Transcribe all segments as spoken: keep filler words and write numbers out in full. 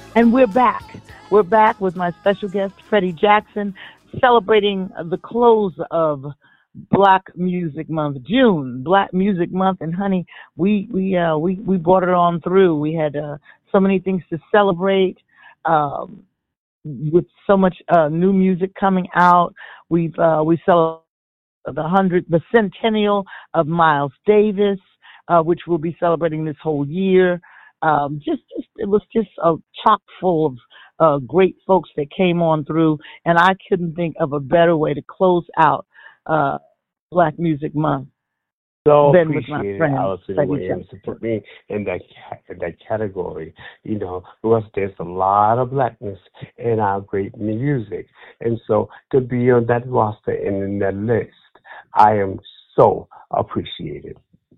And we're back. We're back with my special guest, Freddie Jackson, celebrating the close of Black Music Month, June, Black Music Month. And honey, we we uh, we we brought it on through. We had uh, so many things to celebrate. Um, with so much uh, new music coming out, we've uh, we celebrate the hundred, the centennial of Miles Davis, uh, which we'll be celebrating this whole year. Um, just, just it was just a chock full of uh, great folks that came on through, and I couldn't think of a better way to close out uh, Black Music Month So than with my appreciated friend Allison Freddie Williams to Jackson. put me in that ca- in that category, you know, because there's a lot of blackness in our great music, and so to be on that roster and in that list, I am so appreciated.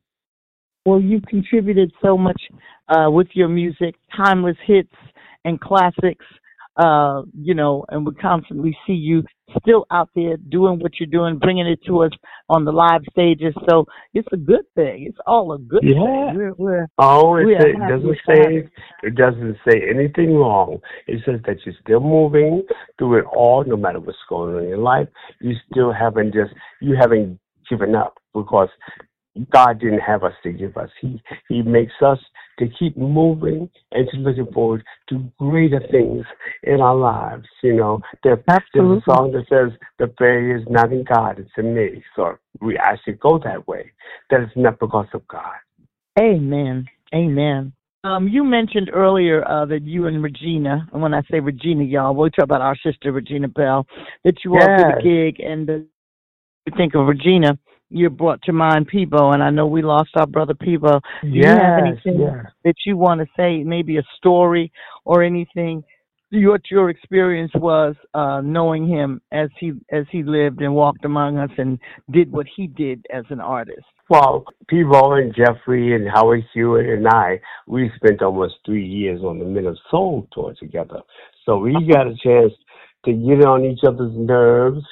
Well, you contributed so much uh, with your music, timeless hits and classics, uh, you know, and we constantly see you still out there doing what you're doing, bringing it to us on the live stages. So it's a good thing. It's all a good thing. Yeah. We're we're Oh, it, we're it happy doesn't to have it. say it doesn't say anything wrong. It says that you're still moving through it all, no matter what's going on in your life. You still haven't just you haven't given up because God didn't have us to give us. He He makes us to keep moving and to looking forward to greater things in our lives. You know, there, there's a Absolutely. song that says the failure is not in God, it's in me. So we I should go that way. That is not because of God. Amen. Amen. Um, you mentioned earlier uh, that you and Regina, and when I say Regina, y'all, we'll talk about our sister Regina Bell, that you all did a Yes, gig, and uh, you think of Regina, you brought to mind Peebo, and I know we lost our brother Peebo. Do you have yes, anything yes. that you want to say, maybe a story or anything? What your experience was uh, knowing him as he as he lived and walked among us and did what he did as an artist. Well, Peabo and Jeffrey and Howard Hewitt and I, we spent almost three years on the Men of Soul tour together. So we got a chance to get on each other's nerves.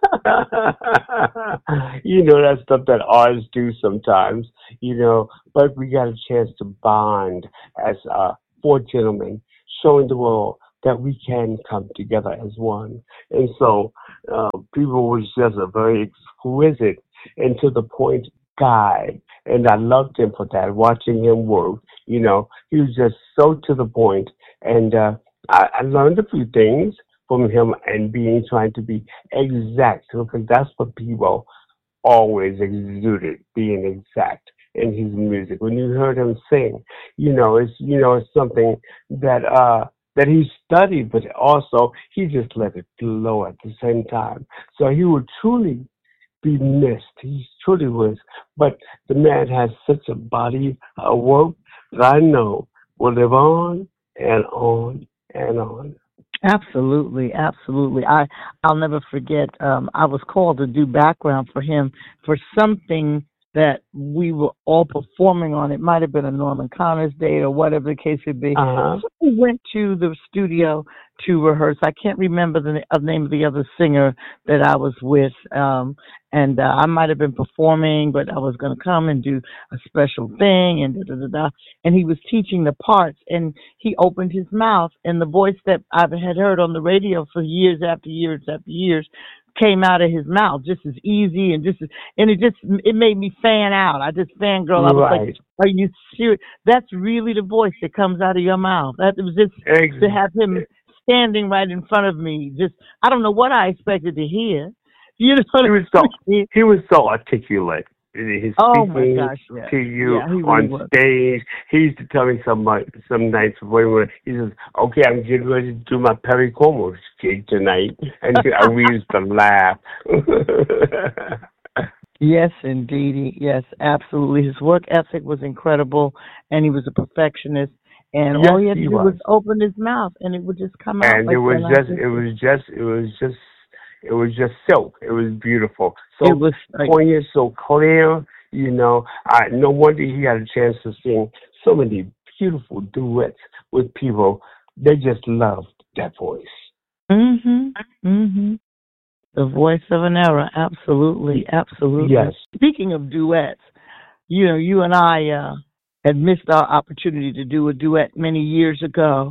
You know, that stuff that artists do sometimes, you know, but we got a chance to bond as uh, four gentlemen, showing the world that we can come together as one. And so uh, Peabo was just a very exquisite and to the point guy. And I loved him for that, watching him work. You know, he was just so to the point. And uh, I, I learned a few things from him and being trying to be exact because that's what people always exuded, being exact in his music. When you heard him sing, you know, it's you know, it's something that uh that he studied, but also he just let it flow at the same time. So he would truly be missed. He truly was. But the man has such a body of work that I know will live on and on and on. Absolutely, absolutely. I I'll never forget. Um, I was called to do background for him for something that we were all performing on. It might have been a Norman Connors Day or whatever the case would be. Uh huh. So we went to the studio to rehearse. I can't remember the na- uh, name of the other singer that I was with, um, and uh, I might have been performing, but I was going to come and do a special thing, and da da da da. And he was teaching the parts, and he opened his mouth, and the voice that I had heard on the radio for years after years after years came out of his mouth just as easy and just as, and it just it made me fan out. I just fangirl. I was like, Right. "Are you serious? That's really the voice that comes out of your mouth." That was just to Ex- have him standing right in front of me. Just I don't know what I expected to hear. You know what he was I so mean? he was so articulate in his Oh my speaking gosh, yeah, to you yeah, he really on was. stage. He used to tell me some uh, some nights before he went. He says, "Okay, I'm getting ready to do my Perry Como gig tonight," and we used to laugh. Yes, indeed. Yes, absolutely. His work ethic was incredible, and he was a perfectionist. And all Yes, he had to he do was was. open his mouth, and it would just come out And it like that. was And I just just, it was just it was just it was just silk. It was beautiful, it so was like, poignant, so clear. You know, I no wonder he had a chance to sing so many beautiful duets with people. They just loved that voice. mhm, mhm. The voice of an era. Absolutely, Yes. absolutely. Speaking of duets, you know, you and I uh, had missed our opportunity to do a duet many years ago.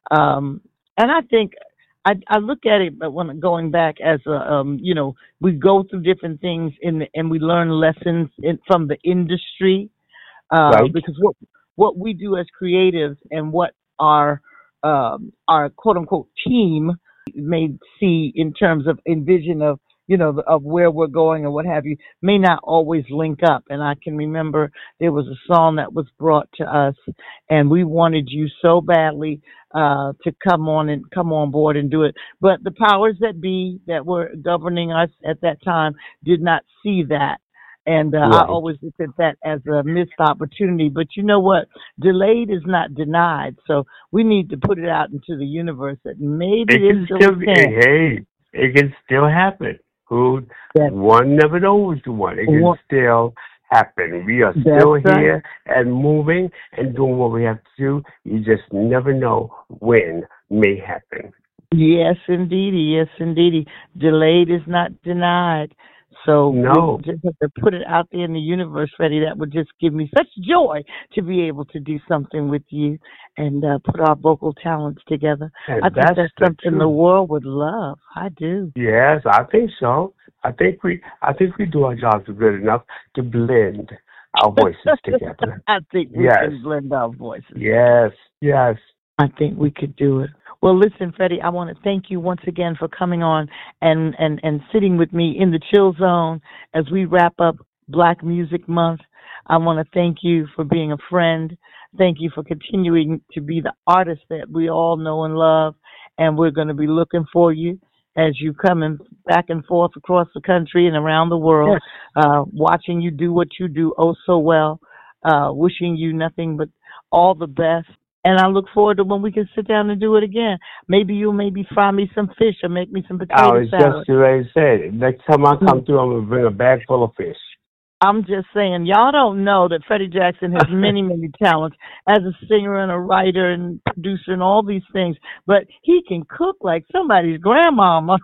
Um, and I think I, I look at it, but when going back as a, um, you know, we go through different things in the, and we learn lessons in, from the industry, uh, Right? because what what we do as creatives and what our um, our quote unquote team may see in terms of envision of you know of where we're going or what have you may not always link up. And I can remember there was a song that was brought to us, and we wanted you so badly uh, to come on and come on board and do it, but the powers that be that were governing us at that time did not see that. And uh, I Right. always look at that as a missed opportunity. But you know what? Delayed is not denied. So we need to put it out into the universe that maybe It there's can still still a be, chance. hey, it can still happen. Who That one never knows the one. It can one, still happen. We are that's still right. here and moving and doing what we have to do. You just never know when may happen. Yes, indeedy. Yes, indeedy. Delayed is not denied. So we No. just have to put it out there in the universe, Freddie. That would just give me such joy to be able to do something with you and uh, put our vocal talents together. I And think that's that's the something the truth. world would love. I do. Yes, I think so. I think we I think we do our jobs good enough to blend our voices together. I think we Yes. can blend our voices Yes. together. Yes. I think we could do it. Well, listen, Freddie, I want to thank you once again for coming on and, and, and sitting with me in the chill zone as we wrap up Black Music Month. I want to thank you for being a friend. Thank you for continuing to be the artist that we all know and love. And we're going to be looking for you as you come in back and forth across the country and around the world, Yes. uh, watching you do what you do oh so well, uh, wishing you nothing but all the best. And I look forward to when we can sit down and do it again. Maybe you'll maybe fry me some fish or make me some I potato was salad. just ready to say it. Next time I come through, I'm gonna bring a bag full of fish. I'm just saying, y'all don't know that Freddie Jackson has many, many talents as a singer and a writer and producer and all these things. But he can cook like somebody's grandmama.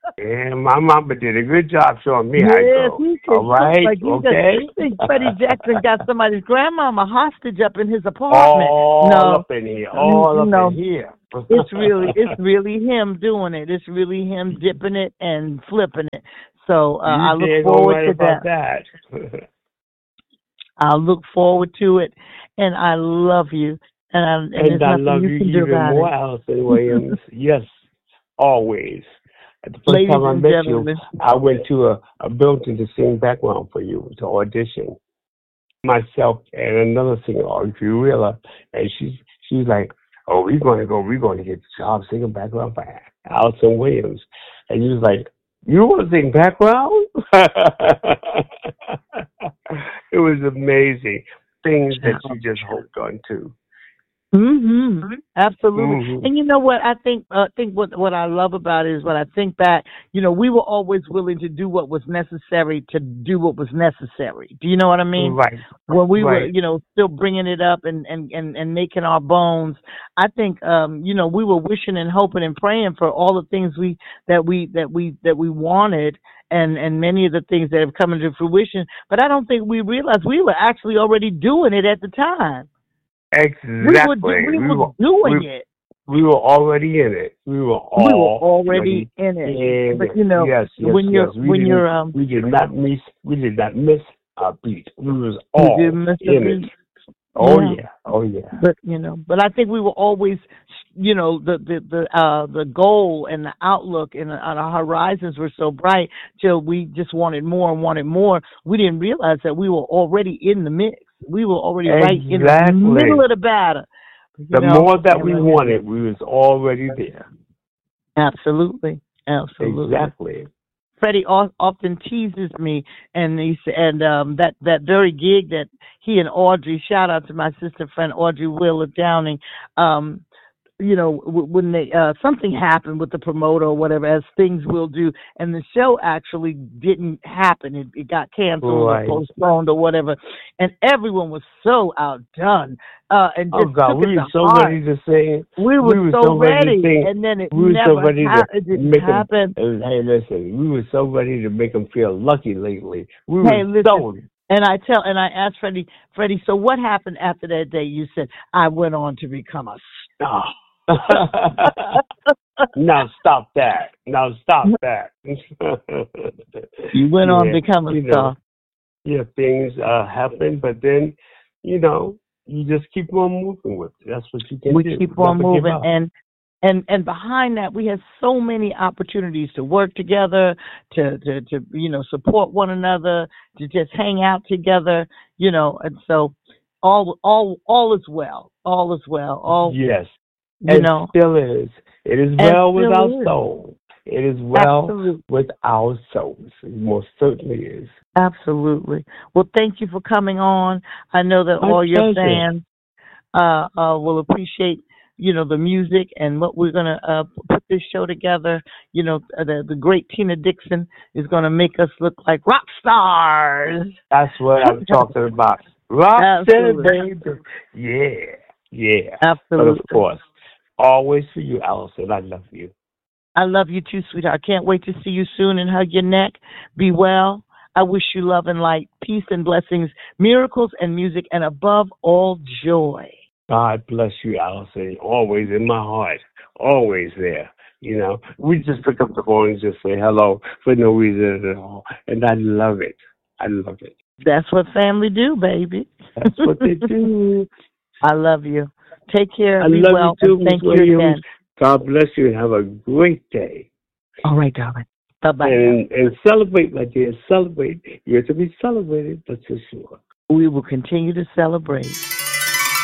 And my mama did a good job showing me how to Yes, cook. he can All cook right, like you got. okay. You think Freddie Jackson got somebody's grandmama hostage up in his apartment? All No, up in here, all up no. in here. It's really, it's really him doing it. It's really him dipping it and flipping it. So uh, I You look did all forward right to about that. that. I look forward to it, and I love you, and I, and there's And I nothing love you you can do even about more, it. Allison Williams. Yes, always. At the first Ladies time I and met you, gentlemen, I went to a, a building to sing background for you, to audition. Myself and another singer, Audrey Wheeler, and she's she's like, "Oh, we're gonna go, we're gonna get the job singing background for Allison Williams," and you was like, "You want to sing background?" It was amazing things that you just hoped on to. hmm absolutely. Hmm. And you know what? I think uh, think what what I love about it is when I think back. You know, we were always willing to do what was necessary to do what was necessary. Do you know what I mean? Right, When we were, right, you know, still bringing it up and and and and making our bones. I think, um, you know, we were wishing and hoping and praying for all the things we that we that we that we wanted. And, and many of the things that have come into fruition, but I don't think we realized we were actually already doing it at the time. We were do, exactly. we We were were doing we it. we were already in it. We were We were already already in it. in But it. you know, Yes, yes, when yes. you're We when didn't. you're um, We did not miss. We did not miss a beat. We was you all didn't miss a in it. beat. Oh Yeah. yeah. Oh yeah. But you know, but I think we were always, you know, the the the uh the goal and the outlook and, and our horizons were so bright till we just wanted more and wanted more. We didn't realize that we were already in the mix. We were already right in the middle Exactly. of the battle. You The know, more that and we uh, wanted, we was already there. absolutely, absolutely. Exactly. Freddie o- often teases me, and he s- and um, that that very gig that he and Audrey, shout out to my sister friend Audrey Wheeler Downing, um, you know, w- when they uh, something happened with the promoter or whatever, as things will do, and the show actually didn't happen. It, it got canceled or Right. postponed or whatever, and everyone was so outdone uh, and Oh just God, took it we to were so heart. ready to sing. We were We were so so ready to ready, sing. and then it We were so never ready ha- to it didn't make them. happen. Hey, listen, we were so ready to make them feel lucky lately. We Hey, were listen, so. and I tell, and I asked Freddie, Freddie, so what happened after that day? You said I went on to become a star. Now stop that. Now stop that. You went yeah, on to become a you know, star. yeah, things uh, happen, but then, you know, you just keep on moving with it. That's what you can We do. keep on Never give moving, up. and and and behind that, we have so many opportunities to work together, to to to you know support one another, to just hang out together, you know, and so all all all is well, all is well, all Yes, you and know, still is. It is and well with our still is. soul. It is well Absolutely. with our souls. It most certainly is. Absolutely. Well, thank you for coming on. I know that My all your pleasure. fans uh, uh, will appreciate, you know, the music and what we're gonna uh, put this show together. You know, uh, the the great Tina Dixon is gonna make us look like rock stars. That's what I'm talking about. Rocksteady, Absolutely. baby. Yeah, yeah. But of Absolutely. course, always for you, Allison. I love you. I love you too, sweetheart. Can't wait to see you soon and hug your neck. Be well. I wish you love and light, peace and blessings, miracles and music, and above all, joy. God bless you, Allison. Always in my heart. Always there. You know, we just pick up the phone and just say hello for no reason at all. And I love it. I love it. That's what family do, baby. That's what they do. I love you. Take care. I Be love well. you too, And Miss thank you Williams. again. God bless you and have a great day. All right, darling. Bye-bye. And, and celebrate, my dear. Celebrate. You're to be celebrated, that's for sure. We will continue to celebrate.